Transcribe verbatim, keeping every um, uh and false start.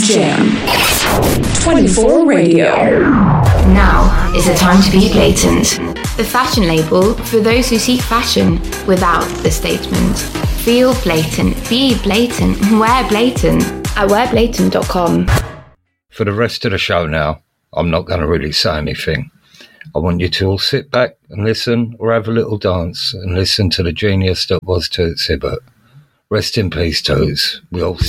Jam twenty-four Radio. Now is the time to be blatant. The fashion label for those who seek fashion without the statement. Feel blatant, be blatant, wear blatant at wear blatant dot com. For the rest of the show now, I'm not going to really say anything. I want you to all sit back and listen, or have a little dance and listen to the genius that was Toots Hibbert. Rest in peace, Toots. We all